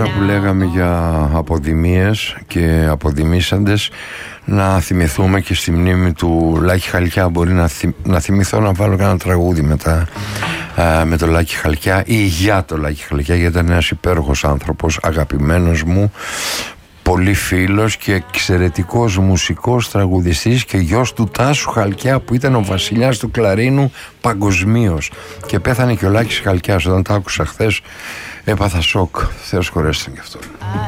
τώρα που λέγαμε για αποδημίες και αποδημήσαντες, να θυμηθούμε και στη μνήμη του Λάκη Χαλκιά. Μπορεί να θυμηθώ να βάλω κανένα τραγούδι με το Λάκη Χαλκιά ή για το Λάκη Χαλκιά, γιατί ήταν ένας υπέροχος άνθρωπος, αγαπημένος μου, πολύ φίλος και εξαιρετικός μουσικός τραγουδιστής και γιος του Τάσου Χαλκιά, που ήταν ο βασιλιάς του κλαρίνου παγκοσμίως, και πέθανε και ο Λάκης Χαλκιάς. Όταν τα άκουσα χθες έπαθα σοκ. Θεός χωρέστην γι' αυτό.